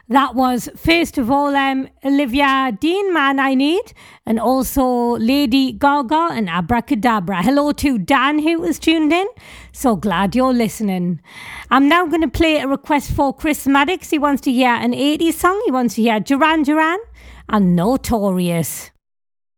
That was, first of all, Olivia Dean, Man I Need, and also Lady Gaga and Abracadabra. Hello to Dan, who was tuned in. So glad you're listening. I'm now going to play a request for Chris Maddox. He wants to hear an 80s song. He wants to hear Duran Duran and Notorious.